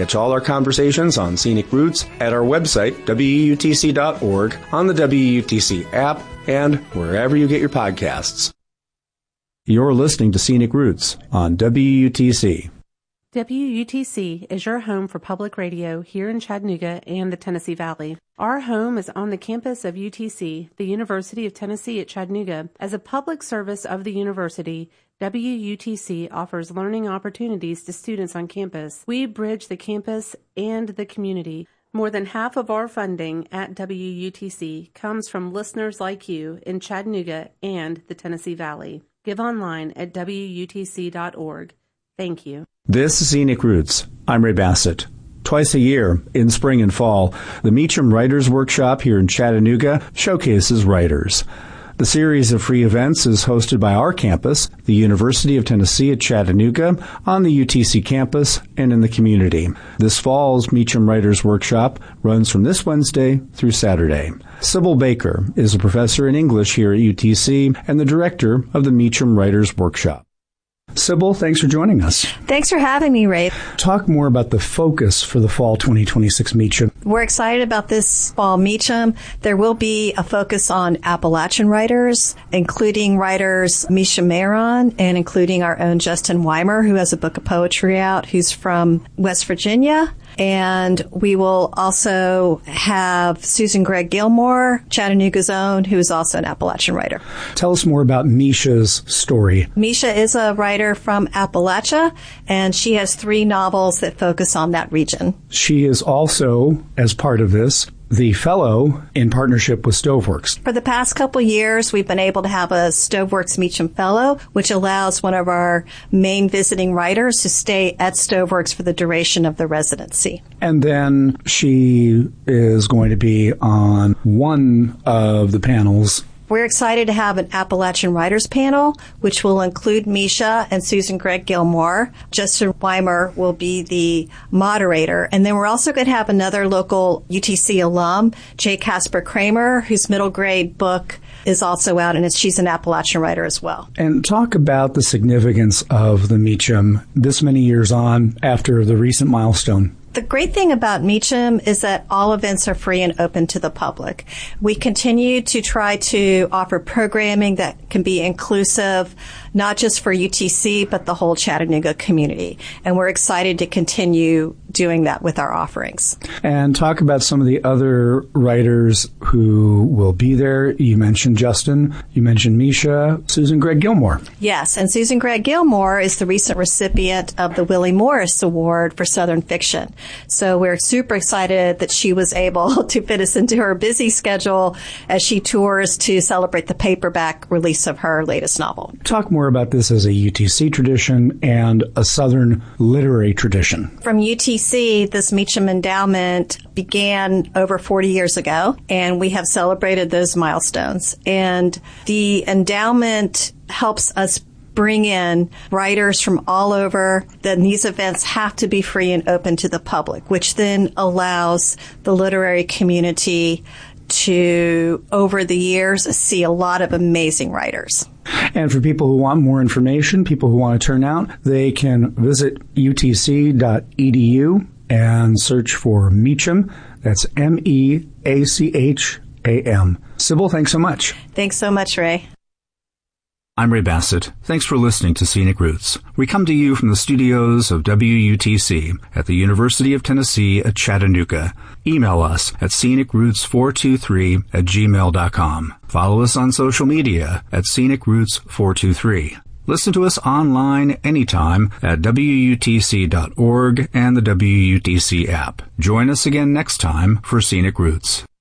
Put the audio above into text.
Catch all our conversations on Scenic Roots at our website, WUTC.org, on the WUTC app, and wherever you get your podcasts. You're listening to Scenic Roots on WUTC. WUTC is your home for public radio here in Chattanooga and the Tennessee Valley. Our home is on the campus of UTC, the University of Tennessee at Chattanooga. As a public service of the university, WUTC offers learning opportunities to students on campus. We bridge the campus and the community. More than half of our funding at WUTC comes from listeners like you in Chattanooga and the Tennessee Valley. Give online at WUTC.org. Thank you. This is Scenic Roots. I'm Ray Bassett. Twice a year, in spring and fall, the Meacham Writers Workshop here in Chattanooga showcases writers. The series of free events is hosted by our campus, the University of Tennessee at Chattanooga, on the UTC campus and in the community. This fall's Meacham Writers Workshop runs from this Wednesday through Saturday. Sybil Baker is a professor in English here at UTC and the director of the Meacham Writers Workshop. Sybil, thanks for joining us. Thanks for having me, Ray. Talk more about the focus for the fall 2026 Meacham. We're excited about this fall Meacham. There will be a focus on Appalachian writers, including writers Misha Mayron and including our own Justin Weimer, who has a book of poetry out, who's from West Virginia. And we will also have Susan Gregg Gilmore, Chattanooga's own, who is also an Appalachian writer. Tell us more about Misha's story. Misha is a writer from Appalachia, and she has 3 novels that focus on that region. She is also, as part of this, the fellow in partnership with Stoveworks. For the past couple years, we've been able to have a Stoveworks Meacham Fellow, which allows one of our main visiting writers to stay at Stoveworks for the duration of the residency. And then she is going to be on one of the panels. We're excited to have an Appalachian Writers panel, which will include Misha and Susan Gregg Gilmore. Justin Weimer will be the moderator. And then we're also going to have another local UTC alum, J. Casper Kramer, whose middle grade book is also out, and she's an Appalachian writer as well. And talk about the significance of the Meacham this many years on after the recent milestone. The great thing about Meacham is that all events are free and open to the public. We continue to try to offer programming that can be inclusive, not just for UTC, but the whole Chattanooga community. And we're excited to continue doing that with our offerings. And talk about some of the other writers who will be there. You mentioned Justin. You mentioned Misha. Susan Gregg Gilmore. Yes, and Susan Gregg Gilmore is the recent recipient of the Willie Morris Award for Southern Fiction. So we're super excited that she was able to fit us into her busy schedule as she tours to celebrate the paperback release of her latest novel. Talk more about this as a UTC tradition and a Southern literary tradition. From UTC, this Meacham Endowment began over 40 years ago, and we have celebrated those milestones. And the endowment helps us bring in writers from all over. Then these events have to be free and open to the public, which then allows the literary community to, over the years, see a lot of amazing writers. And for people who want more information, people who want to turn out, they can visit utc.edu and search for Meacham. That's MEACHAM. Sybil, thanks so much. Thanks so much, Ray. I'm Ray Bassett. Thanks for listening to Scenic Roots. We come to you from the studios of WUTC at the University of Tennessee at Chattanooga. Email us at scenicroots423@gmail.com. Follow us on social media at scenicroots423. Listen to us online anytime at WUTC.org and the WUTC app. Join us again next time for Scenic Roots.